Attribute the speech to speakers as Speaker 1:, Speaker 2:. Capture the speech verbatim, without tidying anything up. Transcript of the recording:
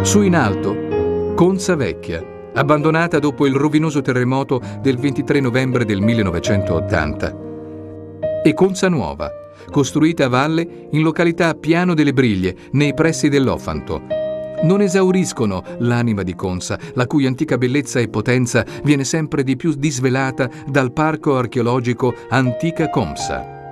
Speaker 1: Su in alto, Conza Vecchia, abbandonata dopo il rovinoso terremoto del ventitré novembre del millenovecentottanta. E Conza Nuova, costruita a valle in località Piano delle Briglie, nei pressi dell'Ofanto. Non esauriscono l'anima di Conza, la cui antica bellezza e potenza viene sempre di più disvelata dal parco archeologico Antica Comsa.